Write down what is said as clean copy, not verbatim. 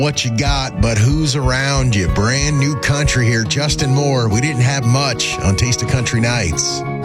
what you got, but who's around you. Brand new country here. Justin Moore. We didn't have much on Taste of Country Nights.